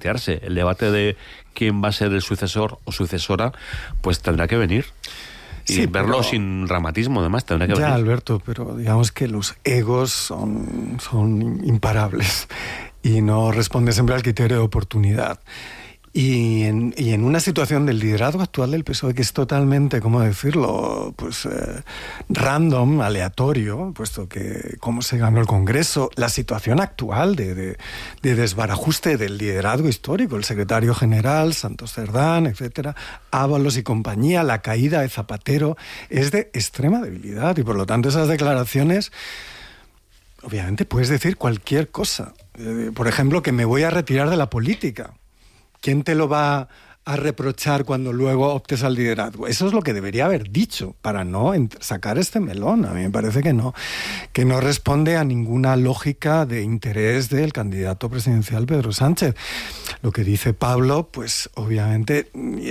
plantearse. El debate de quién va a ser el sucesor o sucesora, pues tendrá que venir. Y sí, verlo sin dramatismo, además, tendrá que venir. Ya, Alberto, pero digamos que los egos son imparables y no responden siempre al criterio de oportunidad. Y en una situación del liderazgo actual del PSOE, que es totalmente, ¿cómo decirlo?, pues random, aleatorio, puesto que cómo se ganó el Congreso, la situación actual de desbarajuste del liderazgo histórico, el secretario general, Santos Cerdán, etcétera, Ábalos y compañía, la caída de Zapatero, es de extrema debilidad, y por lo tanto esas declaraciones, obviamente puedes decir cualquier cosa. Por ejemplo, que me voy a retirar de la política. ¿Quién te lo va a reprochar cuando luego optes al liderazgo? Eso es lo que debería haber dicho para no sacar este melón. A mí me parece que no responde a ninguna lógica de interés del candidato presidencial Pedro Sánchez. Lo que dice Pablo, pues obviamente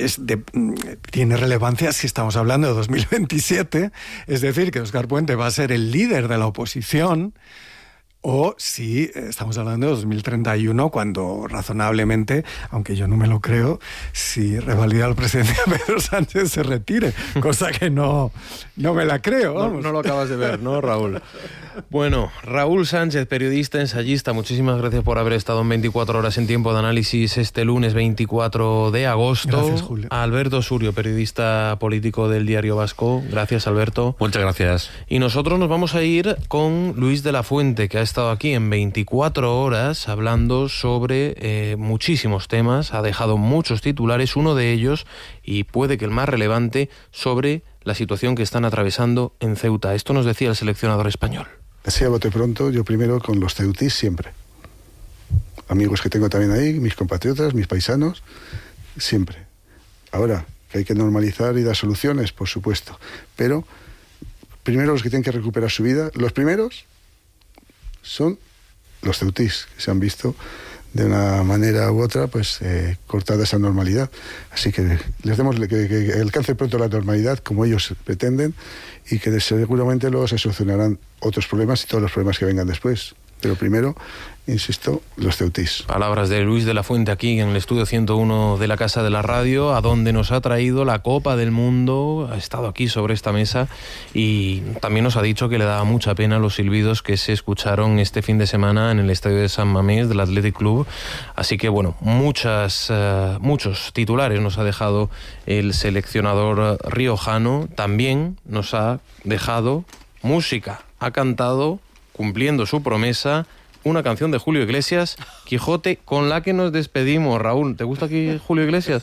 tiene relevancia si estamos hablando de 2027, es decir, que Óscar Puente va a ser el líder de la oposición, o si estamos hablando de 2031, cuando razonablemente, aunque yo no me lo creo, si revalida el presidente Pedro Sánchez se retire, cosa que no me la creo. Vamos. No lo acabas de ver, ¿no, Raúl? Bueno, Raúl Sánchez, periodista, ensayista, muchísimas gracias por haber estado en 24 horas en Tiempo de Análisis este lunes 24 de agosto. Gracias, Julio. Alberto Surio, periodista político del Diario Vasco. Gracias, Alberto. Muchas gracias. Y nosotros nos vamos a ir con Luis de la Fuente, que ha estado aquí en 24 horas hablando sobre muchísimos temas, ha dejado muchos titulares, uno de ellos, y puede que el más relevante, sobre la situación que están atravesando en Ceuta. Esto nos decía el seleccionador español. Así a bote pronto, yo primero con los ceutís siempre. Amigos que tengo también ahí, mis compatriotas, mis paisanos, siempre. Ahora, que hay que normalizar y dar soluciones, por supuesto. Pero primero los que tienen que recuperar su vida, los primeros son los ceutís, que se han visto de una manera u otra pues cortada esa normalidad. Así que les demos que alcance pronto la normalidad como ellos pretenden, y que seguramente luego se solucionarán otros problemas y todos los problemas que vengan después. Pero primero, insisto, los ceutís. Palabras de Luis de la Fuente aquí en el estudio 101 de la Casa de la Radio, a donde nos ha traído la Copa del Mundo, ha estado aquí sobre esta mesa y también nos ha dicho que le daba mucha pena los silbidos que se escucharon este fin de semana en el estadio de San Mamés del Athletic Club. Así que bueno, muchos titulares nos ha dejado el seleccionador riojano. También nos ha dejado música, ha cantado, cumpliendo su promesa, una canción de Julio Iglesias, Quijote, con la que nos despedimos. Raúl, ¿te gusta aquí Julio Iglesias?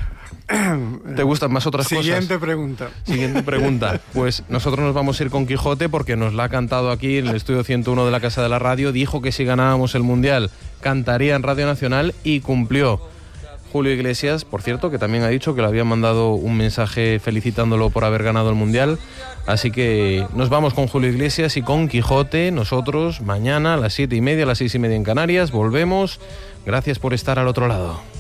¿Te gustan más otras cosas? Siguiente pregunta. Pues nosotros nos vamos a ir con Quijote porque nos la ha cantado aquí en el estudio 101 de la Casa de la Radio. Dijo que si ganábamos el Mundial cantaría en Radio Nacional y cumplió. Julio Iglesias, por cierto, que también ha dicho que le habían mandado un mensaje felicitándolo por haber ganado el Mundial. Así que nos vamos con Julio Iglesias y con Quijote. Nosotros mañana a las 7:30, a las 6:30 en Canarias, volvemos. Gracias por estar al otro lado.